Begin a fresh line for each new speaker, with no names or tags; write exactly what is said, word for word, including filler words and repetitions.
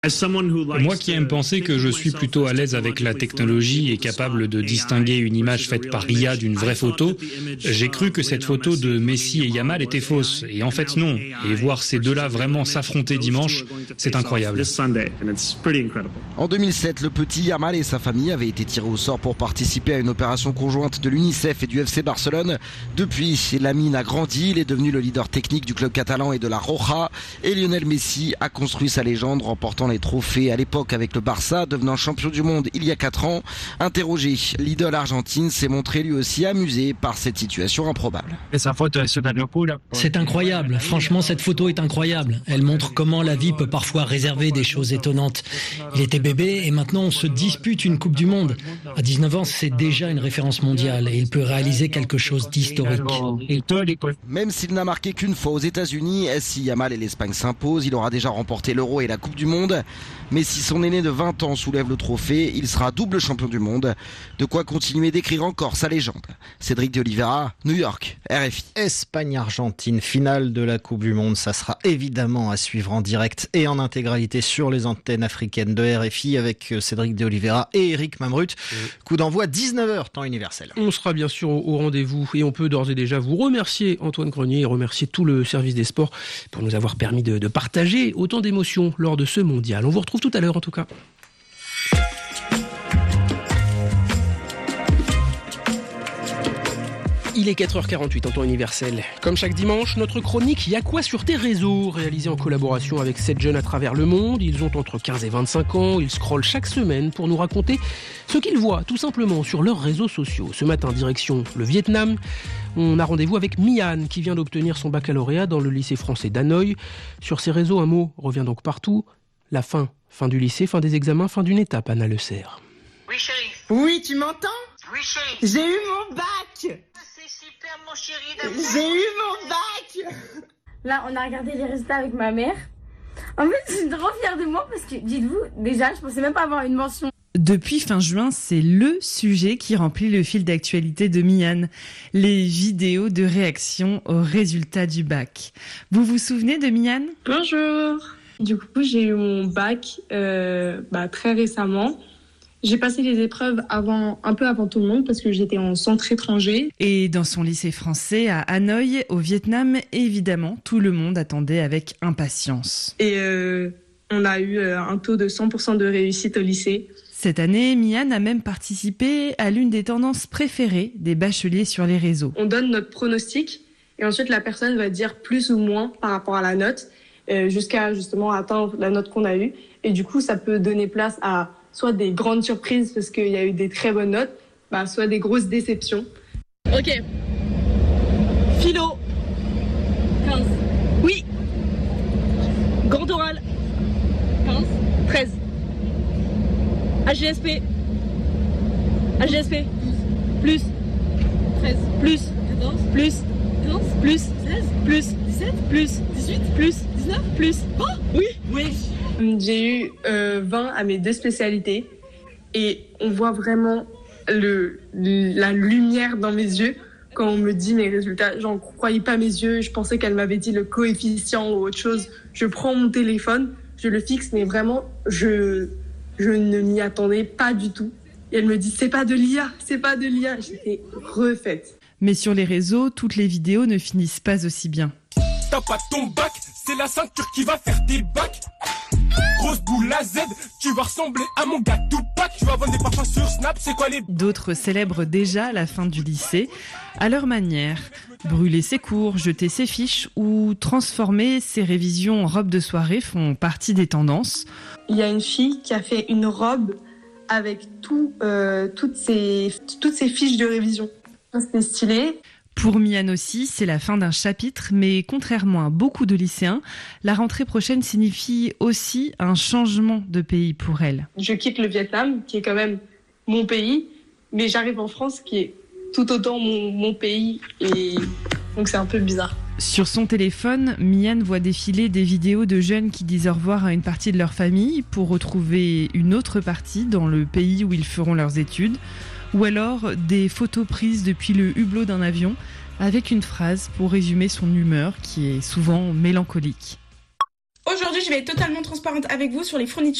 Moi qui aime penser que je suis plutôt à l'aise avec la technologie et capable de distinguer une image faite par I A d'une vraie photo, j'ai cru que cette photo de Messi et Yamal était fausse. Et en fait non. Et voir ces deux-là vraiment s'affronter dimanche, c'est incroyable.
En deux mille sept, le petit Yamal et sa famille avaient été tirés au sort pour participer à une opération conjointe de l'UNICEF et du F C Barcelone. Depuis, Lamine a grandi, il est devenu le leader technique du club catalan et de la Roja. Et Lionel Messi a construit sa légende, remportant les trophées à l'époque avec le Barça, devenant champion du monde il y a quatre ans. Interrogé, l'idole argentine s'est montré lui aussi amusé par cette situation improbable.
C'est incroyable, franchement cette photo est incroyable. Elle montre comment la vie peut parfois réserver des choses étonnantes. Il était bébé et maintenant on se dispute une Coupe du Monde. À dix-neuf ans, c'est déjà une référence mondiale et il peut réaliser quelque chose d'historique.
Même s'il n'a marqué qu'une fois aux États-Unis, si Yamal et l'Espagne s'imposent, il aura déjà remporté l'Euro et la Coupe du Monde. Mais si son aîné de vingt ans soulève le trophée, il sera double champion du monde. De quoi continuer d'écrire encore sa légende. Cédric de Oliveira, New York, R F I.
Espagne-Argentine, finale de la Coupe du Monde. Ça sera évidemment à suivre en direct et en intégralité sur les antennes africaines de R F I avec Cédric de Oliveira et Eric Mamrut. Coup d'envoi dix-neuf heures, temps universel.
On sera bien sûr au rendez-vous et on peut d'ores et déjà vous remercier Antoine Grenier et remercier tout le service des sports pour nous avoir permis de, de partager autant d'émotions lors de ce mondial. On vous retrouve tout à l'heure en tout cas. Il est quatre heures quarante-huit en temps universel. Comme chaque dimanche, notre chronique Y'a quoi sur tes réseaux, réalisée en collaboration avec sept jeunes à travers le monde. Ils ont entre quinze et vingt-cinq ans. Ils scrollent chaque semaine pour nous raconter ce qu'ils voient tout simplement sur leurs réseaux sociaux. Ce matin, direction le Vietnam. On a rendez-vous avec Mian qui vient d'obtenir son baccalauréat dans le lycée français d'Hanoï. Sur ses réseaux, un mot revient donc partout. La fin. Fin du lycée, fin des examens, fin d'une étape, Anna Le Serre.
Oui, chérie.
Oui, tu m'entends?
Oui, chérie.
J'ai eu mon bac.
C'est super, mon chéri, d'amour.
J'ai eu mon bac.
Là, on a regardé les résultats avec ma mère. En fait, je suis trop fière de moi parce que, dites-vous, déjà, je pensais même pas avoir une mention.
Depuis fin juin, c'est le sujet qui remplit le fil d'actualité de Mian, les vidéos de réaction aux résultats du bac. Vous vous souvenez de Mian ?
Bonjour. Du coup, j'ai eu mon bac euh, bah, très récemment. J'ai passé les épreuves avant, un peu avant tout le monde parce que j'étais en centre étranger.
Et dans son lycée français à Hanoï, au Vietnam, évidemment, tout le monde attendait avec impatience.
Et euh, on a eu euh, un taux de cent pour cent de réussite au lycée.
Cette année, Mian a même participé à l'une des tendances préférées des bacheliers sur les réseaux.
On donne notre pronostic et ensuite la personne va dire plus ou moins par rapport à la note euh, jusqu'à justement atteindre la note qu'on a eue. Et du coup, ça peut donner place à soit des grandes surprises parce qu'il y a eu des très bonnes notes, bah, soit des grosses déceptions.
Ok. Philo. quinze. Oui. Grand oral. quinze. treize. A G S P. A G S P. Plus. treize. Plus. quatorze. Plus. quinze. Plus. seize. Plus. dix-sept. Plus. dix-huit. Plus. dix-neuf. Plus. Oh oui. Oui.
J'ai eu euh, vingt à mes deux spécialités et on voit vraiment le, la lumière dans mes yeux quand on me dit mes résultats. J'en croyais pas mes yeux, je pensais qu'elle m'avait dit le coefficient ou autre chose. Je prends mon téléphone, je le fixe, mais vraiment, je, je ne m'y attendais pas du tout. Et elle me dit, c'est pas de l'I A, c'est pas de l'I A. J'étais refaite.
Mais sur les réseaux, toutes les vidéos ne finissent pas aussi bien.
T'as pas ton bac, c'est la ceinture qui va faire tes bacs. Grosse boule à Z, tu vas ressembler à mon gars Tupac. Tu vas vendre des parfums sur Snap, c'est quoi les...
D'autres célèbrent déjà la fin du lycée, à leur manière. Brûler ses cours, jeter ses fiches ou transformer ses révisions en robe de soirée font partie des tendances.
Il y a une fille qui a fait une robe avec tout, euh, toutes, ses, toutes ses fiches de révision. C'était stylé.
Pour Mian aussi, c'est la fin d'un chapitre, mais contrairement à beaucoup de lycéens, la rentrée prochaine signifie aussi un changement de pays pour elle.
Je quitte le Vietnam, qui est quand même mon pays, mais j'arrive en France, qui est tout autant mon, mon pays, et donc c'est un peu bizarre.
Sur son téléphone, Mian voit défiler des vidéos de jeunes qui disent au revoir à une partie de leur famille pour retrouver une autre partie dans le pays où ils feront leurs études. Ou alors des photos prises depuis le hublot d'un avion avec une phrase pour résumer son humeur qui est souvent mélancolique.
Aujourd'hui, je vais être totalement transparente avec vous sur les fournitures